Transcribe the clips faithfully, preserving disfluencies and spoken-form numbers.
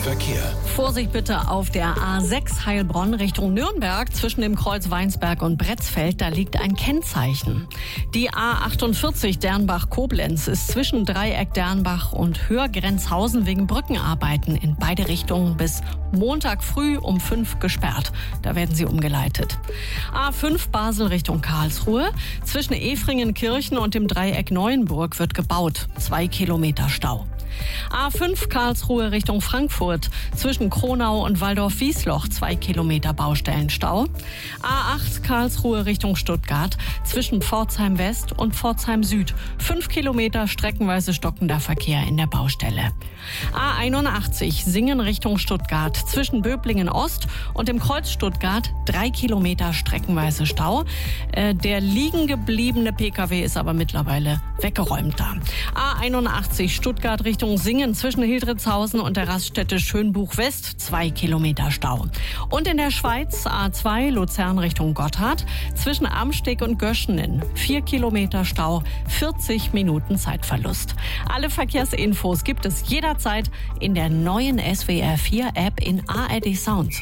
Verkehr. Vorsicht bitte auf der A sechs Heilbronn Richtung Nürnberg zwischen dem Kreuz Weinsberg und Bretzfeld. Da liegt ein Kennzeichen. Die A achtundvierzig Dernbach-Koblenz ist zwischen Dreieck Dernbach und Hörgrenzhausen wegen Brückenarbeiten in beide Richtungen bis Montag früh um fünf gesperrt. Da werden sie umgeleitet. A fünf Basel Richtung Karlsruhe. Zwischen Efringenkirchen und dem Dreieck Neuenburg wird gebaut. Zwei Kilometer Stau. A fünf Karlsruhe Richtung Frankfurt. Zwischen Kronau und Waldorf-Wiesloch zwei Kilometer Baustellenstau. A acht Karlsruhe Richtung Stuttgart. Zwischen Pforzheim West und Pforzheim Süd. Fünf Kilometer streckenweise stockender Verkehr in der Baustelle. A einundachtzig Singen Richtung Stuttgart. Zwischen Böblingen Ost und dem Kreuz Stuttgart drei Kilometer streckenweise Stau. Äh, der liegen gebliebene Pkw ist aber mittlerweile weggeräumt da. A einundachtzig Stuttgart Richtung Singen zwischen Hildritzhausen und der Raststätte Schönbuch West zwei Kilometer Stau. Und in der Schweiz A zwei Luzern Richtung Gotthard zwischen Amsteg und Göschenen vier Kilometer Stau, vierzig Minuten Zeitverlust. Alle Verkehrsinfos gibt es jederzeit in der neuen S W R vier App in A R D Sound.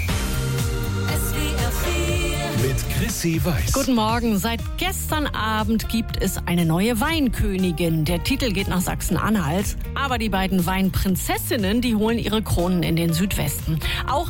Mit Chrissy Weiß. Guten Morgen. Seit gestern Abend gibt es eine neue Weinkönigin. Der Titel geht nach Sachsen-Anhalt. Aber die beiden Weinprinzessinnen, die holen ihre Kronen in den Südwesten. Auch